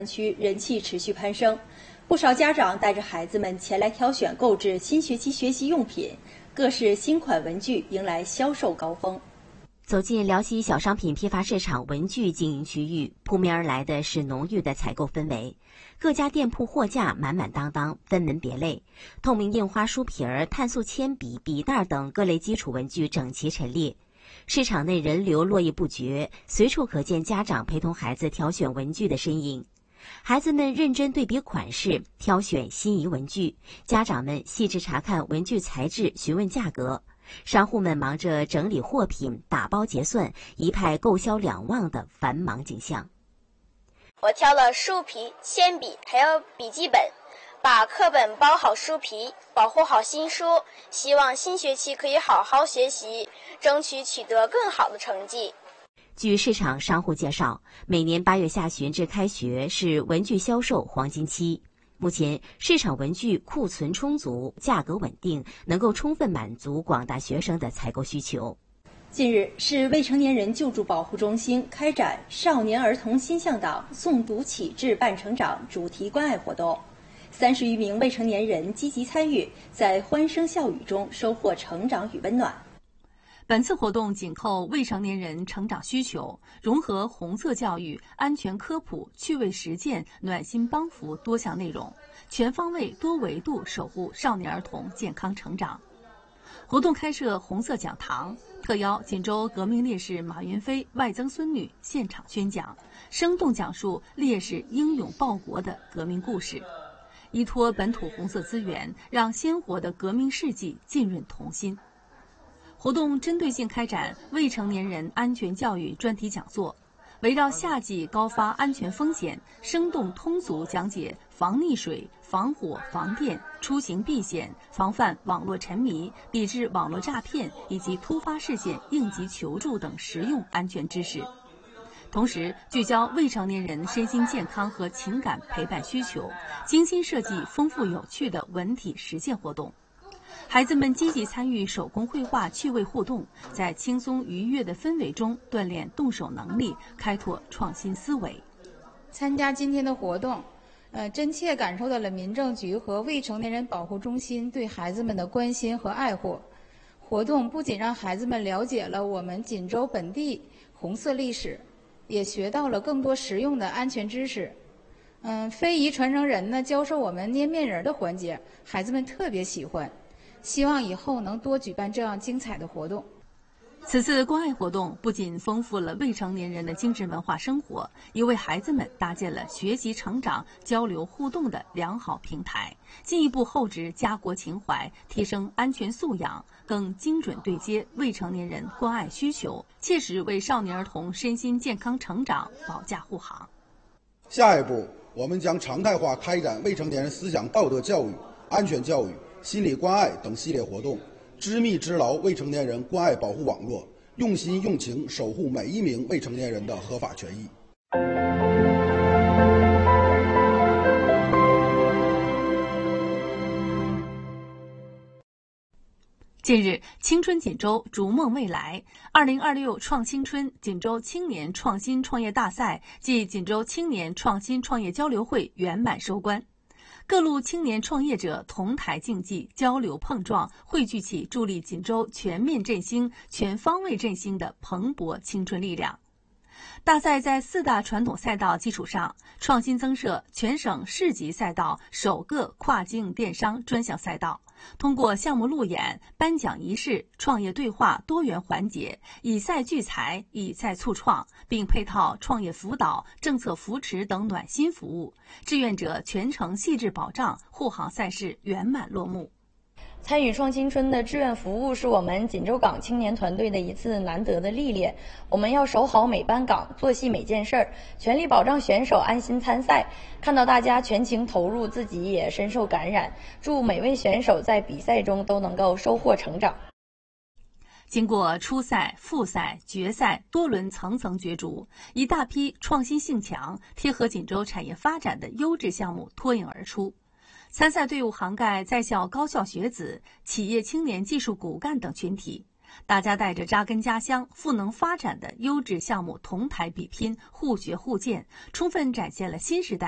区人气持续攀升，不少家长带着孩子们前来挑选购置新学期学习用品，各式新款文具迎来销售高峰。 走进辽西小商品批发市场文具经营区域，扑面而来的是浓郁的采购氛围。各家店铺货架满满当当，分门别类，透明印花书皮儿、碳素铅笔、笔袋等各类基础文具整齐陈列。市场内人流络绎不绝，随处可见家长陪同孩子挑选文具的身影。孩子们认真对比款式，挑选心仪文具；家长们细致查看文具材质，询问价格。商户们忙着整理货品、打包结算，一派购销两旺的繁忙景象。 我挑了书皮、铅笔，还有笔记本，把课本包好书皮，保护好新书，希望新学期可以好好学习，争取取得更好的成绩。 据市场商户介绍，每年8月下旬至开学是文具销售黄金期。目前市场文具库存充足，价格稳定，能够充分满足广大学生的采购需求。 近日，市未成年人救助保护中心开展少年儿童心向党诵读启智伴成长主题关爱活动，30余名未成年人积极参与，在欢声笑语中收获成长与温暖。 本次活动紧扣未成年人成长需求，融合红色教育、安全科普、趣味实践、暖心帮扶多项内容，全方位多维度守护少年儿童健康成长。活动开设红色讲堂，特邀锦州革命烈士马云飞外曾孙女现场宣讲，生动讲述烈士英勇报国的革命故事，依托本土红色资源，让鲜活的革命事迹浸润童心。活动针对性开展未成年人安全教育专题讲座，围绕夏季高发安全风险，生动通俗讲解防溺水、防火、防电、出行避险、防范网络沉迷、抵制网络诈骗以及突发事件应急求助等实用安全知识。同时，聚焦未成年人身心健康和情感陪伴需求，精心设计丰富有趣的文体实践活动。孩子们积极参与手工绘画趣味互动，在轻松愉悦的氛围中锻炼动手能力，开拓创新思维。 参加今天的活动，真切感受到了民政局和未成年人保护中心对孩子们的关心和爱护。活动不仅让孩子们了解了我们锦州本地红色历史，也学到了更多实用的安全知识。非遗传承人呢，教授我们捏面人的环节，孩子们特别喜欢。希望以后能多举办这样精彩的活动。 此次关爱活动不仅丰富了未成年人的精神文化生活，也为孩子们搭建了学习成长、交流互动的良好平台，进一步厚植家国情怀，提升安全素养，更精准对接未成年人关爱需求，切实为少年儿童身心健康成长保驾护航。 下一步，我们将常态化开展未成年人思想道德教育、安全教育、心理关爱等系列活动，织密织牢未成年人关爱保护网络，用心用情守护每一名未成年人的合法权益。 近日，青春锦州逐梦未来2026创新春锦州青年创新创业大赛暨锦州青年创新创业交流会圆满收官。各路青年创业者同台竞技、交流碰撞，汇聚起助力锦州全面振兴、全方位振兴的蓬勃青春力量。大赛在4大传统赛道基础上，创新增设全省市级赛道首个跨境电商专项赛道，通过项目路演、颁奖仪式、创业对话多元环节，以赛聚财、以赛促创，并配套创业辅导、政策扶持等暖心服务，志愿者全程细致保障，护航赛事圆满落幕。 参与创新春的志愿服务是我们锦州港青年团队的一次难得的历练。我们要守好每班岗，做细每件事儿，全力保障选手安心参赛。看到大家全情投入，自己也深受感染。祝每位选手在比赛中都能够收获成长。 经过初赛、复赛、决赛多轮层层角逐，一大批创新性强、贴合锦州产业发展的优质项目脱颖而出。参赛队伍涵盖在校高校学子、企业青年技术骨干等群体，大家带着扎根家乡、赋能发展的优质项目同台比拼，互学互鉴，充分展现了新时代